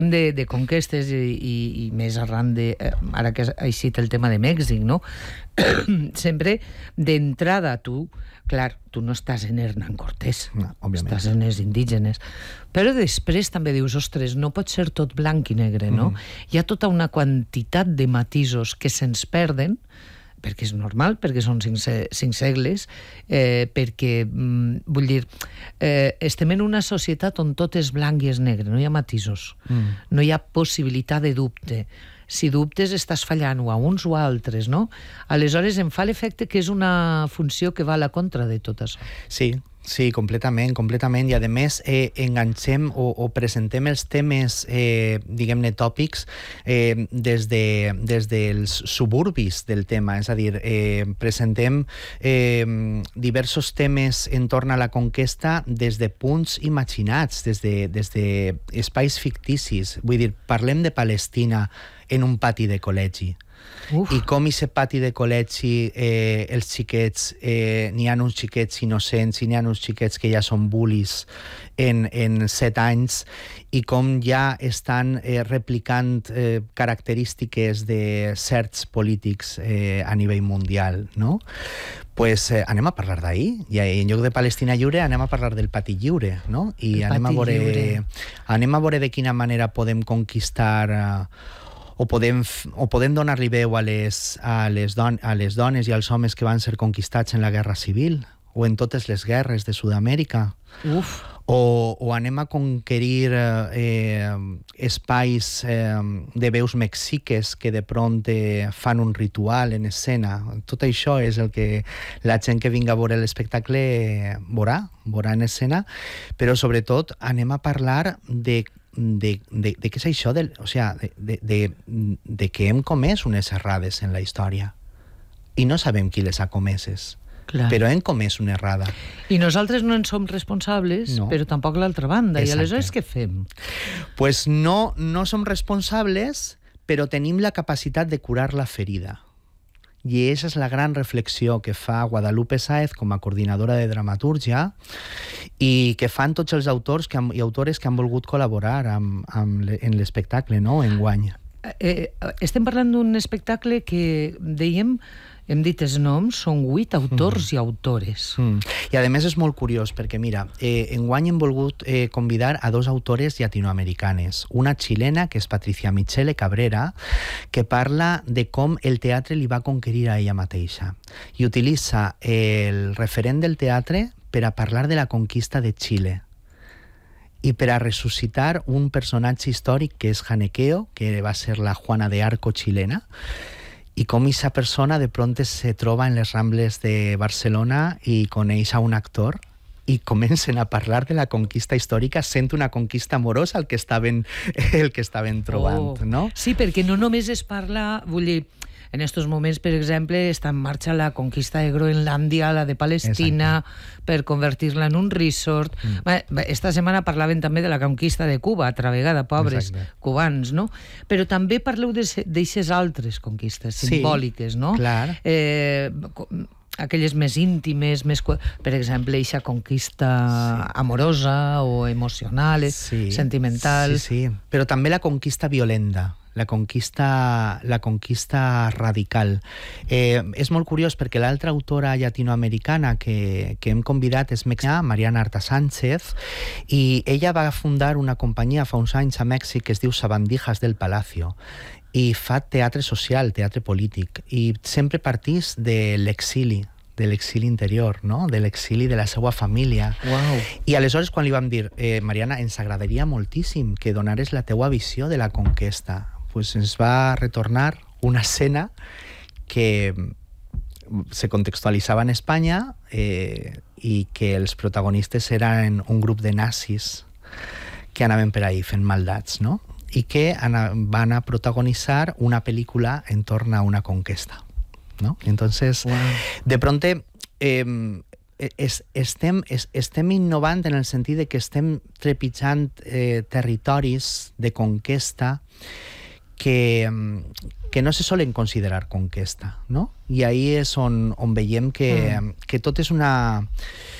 de conquestes i més arran de... ara que ha eixit el tema de Mèxic, no? Sempre, d'entrada, tu no estàs en Hernán Cortés, no, estàs en els indígenes, però després també dius, ostres, no pot ser tot blanc i negre, no? Hi ha tota una quantitat de matisos que se'ns perden, perquè és normal, perquè són 5 segles, perquè, vull dir, estem en una societat on tot és blanc i és negre, no hi ha matisos, no hi ha possibilitat de dubte. Si dubtes estàs fallant o a uns o a altres, no? Aleshores em fa l'efecte que és una funció que va a la contra de tot això. Sí, completament, i a més enganxem o presentem els temes, diguem-ne, tòpics des dels suburbis del tema, és a dir, presentem diversos temes entorn a la conquesta des de punts imaginats, des d'espais ficticis. Vull dir, parlem de Palestina en un pati de col·legi. I com aquest pati de col·legi, els xiquets, n'hi ha uns xiquets innocents i n'hi ha uns xiquets que ja són bullies en 7 anys, i com ja estan replicant característiques de certs polítics a nivell mundial, no? Pues anem a parlar d'ahir, i en lloc de Palestina lliure anem a parlar del pati lliure, no? I anem a veure de quina manera podem conquistar o podem donar-li veu a les dones i als homes que van ser conquistats en la Guerra Civil o en totes les guerres de Sud-amèrica. O anem a conquerir espais de veus mexiques que de pront fan un ritual en escena. Tot això és el que la gent que vingui a veure l'espectacle veurà en escena, però sobretot anem a parlar de què és això, de que hem comès unes errades en la història i no sabem qui les ha comeses. Clar. Però hem comès una errada. I nosaltres no en som responsables, no. Però tampoc l'altra banda. Exacte. I aleshores què fem? Pues no som responsables, però tenim la capacitat de curar la ferida. I aquesta és la gran reflexió que fa Guadalupe Sáez com a coordinadora de dramatúrgia i que fan tots els autors i autores que han volgut col·laborar en l'espectacle, no?, enguany. Estem parlant d'un espectacle que dèiem, hem dit els noms, són 8 autors i autores. I a més és molt curiós perquè, mira, enguany hem volgut convidar a 2 autores llatinoamericanes. Una xilena, que és Patricia Michele Cabrera, que parla de com el teatre li va conquerir a ella mateixa. I utilitza el referent del teatre per a parlar de la conquista de Xile i per a ressuscitar un personatge històric que és Janequeo, que va ser la Juana de Arco xilena, i com aquesta persona de pronto se troba en les Rambles de Barcelona i coneix a un actor i comencen a parlar de la conquista històrica, sent una conquista amorosa el que estaven trobant, no? Sí, perquè no només es parla, vull dir, en aquests moments, per exemple, està en marxa la conquista de Groenlàndia, la de Palestina, per convertir-la en un resort. Esta setmana parlaven també de la conquista de Cuba, altra vegada, pobres cubans, no? Però també parleu d'aixes altres conquistes simbòliques, no? Clar. Aquelles més íntimes, per exemple, eixa conquista amorosa o emocional, sentimental. Sí, però també la conquista violenta. La conquista radical. És molt curiós perquè l'altra autora llatinoamericana que hem convidat és mexicana, Mariana Arta Sánchez, i ella va fundar una companyia fa uns anys a Mèxic que es diu Sabandijas del Palacio i fa teatre social, teatre polític, i sempre partís de l'exili interior, no? De l'exili de la seva família. Wow. I aleshores quan li vam dir Mariana, ens agradaria moltíssim que donares la teua visió de la conquesta, pues ens va retornar una escena que se contextualitzava en Espanya i que els protagonistes eren un grup de nazis que anaven per ahí fent maldats, no? I que van a protagonitzar una pel·lícula en torn a una conquesta, ¿no? Entonces, de pronto estem innovant en el sentit de que estem trepitjant territoris de conquesta que no se solen considerar conquesta, no? I ahí és on veiem que tot és una